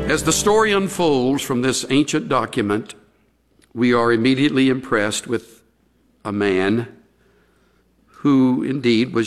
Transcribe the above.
As the story unfolds from this ancient document, we are immediately impressed with a man who indeed was